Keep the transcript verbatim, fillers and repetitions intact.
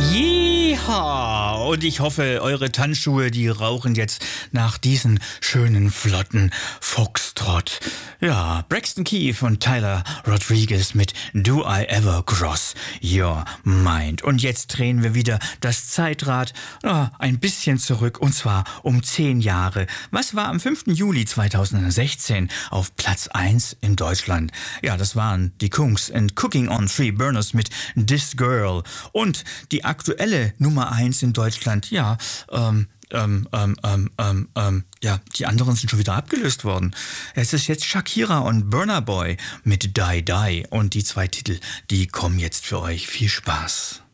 Jeha! Und ich hoffe, eure Tanzschuhe, die rauchen jetzt nach diesen schönen, flotten Foxtrot. Ja, Braxton Keith und Tyler Rodriguez mit Do I Ever Cross Your Mind. Und jetzt drehen wir wieder das Zeitrad oh, ein bisschen zurück, und zwar um zehn Jahre. Was war am fünften Juli zweitausendsechzehn auf Platz eins in Deutschland? Ja, das waren die Kungs and Cooking on Three Burners mit This Girl. Und die aktuelle Nummer eins in Deutschland, ja, ähm, Ähm, ähm, ähm, ähm, ähm, ja, die anderen sind schon wieder abgelöst worden. Es ist jetzt Shakira und Burna Boy mit Die Die. Und die zwei Titel, die kommen jetzt für euch. Viel Spaß.